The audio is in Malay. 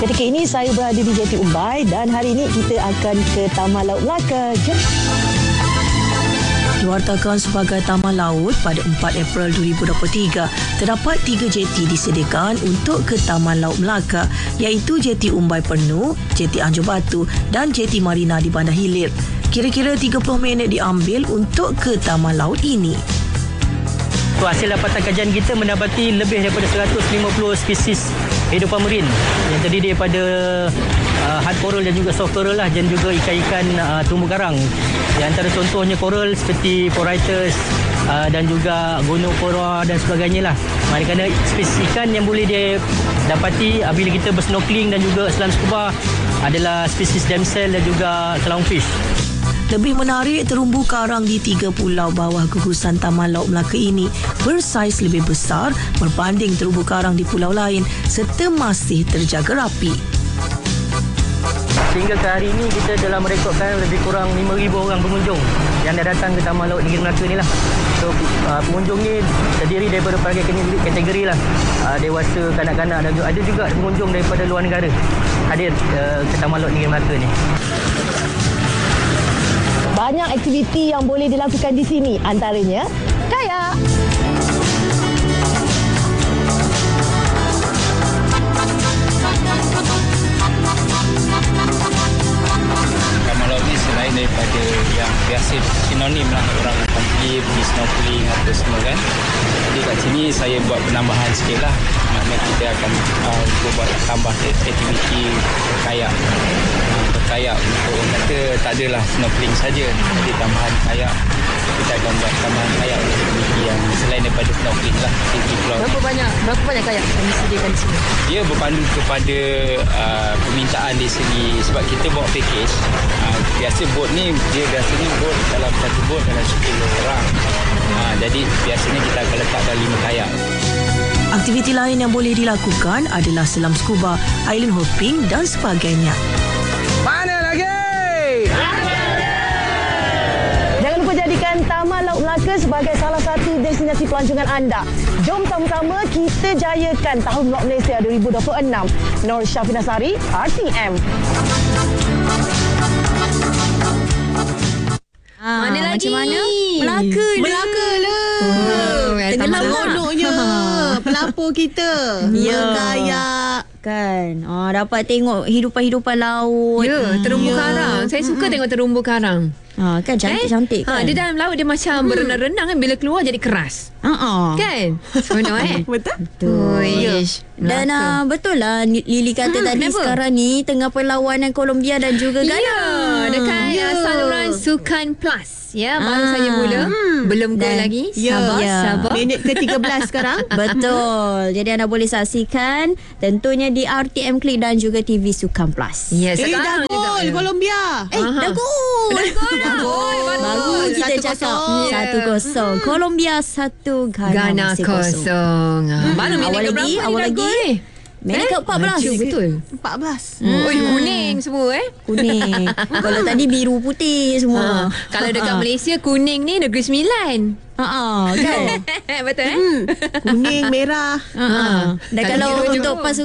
Ketika ini saya berada di Jeti Umbai dan hari ini kita akan ke Taman Laut Melaka. Jom. Diwartakan sebagai Taman Laut pada 4 April 2023, terdapat 3 jeti disediakan untuk ke Taman Laut Melaka, iaitu Jeti Umbai Penuh, Jeti Anjur Batu dan Jeti Marina di Bandar Hilir. Kira-kira 30 minit diambil untuk ke Taman Laut ini. Hasil dapatan kajian kita mendapati lebih daripada 150 spesies hidupan marin yang terdiri daripada hard coral dan juga soft coral lah, dan juga ikan-ikan terumbu karang. Di antara contohnya coral seperti Poraitus dan juga Gonopora dan sebagainya lah. Kerana spesies ikan yang boleh didapati bila kita bersnorkeling dan juga selam scuba adalah spesies damsel dan juga clownfish. Lebih menarik, terumbu karang di 3 pulau bawah gugusan Taman Laut Melaka ini bersaiz lebih besar berbanding terumbu karang di pulau lain serta masih terjaga rapi. Sehingga ke hari ini kita telah merekodkan lebih kurang 5,000 orang pengunjung yang dah datang ke Taman Laut Negeri Melaka ni lah. So pengunjung ni terdiri daripada pelbagai kategori lah, dewasa, kanak-kanak, dan ada juga pengunjung daripada luar negara hadir ke Taman Laut Negeri Melaka ni. Banyak aktiviti yang boleh dilakukan di sini, antaranya kayak. Taman laut ni selain daripada yang biasa sinonim lah, orang akan pergi snorkeling atau semua kan. Jadi kat sini saya buat penambahan sikit lah. Maknanya kita akan buat tambah aktiviti kayak. Kayak untuk orang kata tak adalah snorkeling saja, jadi tambahan kayak kita akan buat tambahan kayak yang selain daripada snorkeling lah di pulau. Berapa banyak kayak yang disediakan di sini? Ia berpandu kepada permintaan di sini sebab kita bawa package. Biasa bot ni dia biasanya bot dalam satu bot dalam 10 orang. Jadi biasanya kita akan letak dalam 5 kayak. Aktiviti lain yang boleh dilakukan adalah selam scuba, island hopping dan sebagainya. Mana lagi? Jangan lupa jadikan Taman Laut Melaka sebagai salah satu destinasi pelancongan anda. Jom sama-sama kita jayakan Tahun Laut Malaysia 2026. Nur Syafina Sari, RTM. Mana lagi? Macam mana? Melaka lah. Tenggelam konoknya pelapor kita. Berkayak kan. Dapat tengok hidupan-hidupan laut. Ya, terumbu karang. Saya suka tengok terumbu karang. Kan cantik-cantik kan. Dia dalam laut dia macam berenang-renang kan, bila keluar jadi keras. Kan? Seronok Betul. Uish. Dan betul lah Lily kata tadi, kenapa? sekarang ni tengah perlawanan Colombia dan juga Ghana. Ya, dekat saluran Sukan Plus. Ya, baru saja mula. Belum gol lagi. Sabar. Minit ke-13 sekarang. Betul. Jadi anda boleh saksikan tentunya di RTM Klik dan juga TV Sukan Plus. Ya, sekarang juga. Colombia. Dah gol. Baru kita cakap 1-0. Colombia 1, Ghana 0. Baru minit ke awal lagi. Minit ke-14. Betul. 14. Kuning semua Kuning. Kalau tadi biru putih semua. Kalau dekat Malaysia kuning ni Negeri Sembilan. Kan? Betul Kuning, merah. Dan kalau untuk pasukan